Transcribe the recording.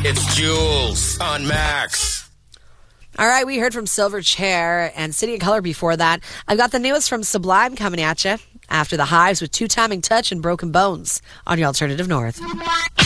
It's Jules on Max. All right, we heard from Silverchair and City of Color before that. I've got the newest from Sublime coming at you after the Hives with Two Timing Touch and Broken Bones on your Alternative North.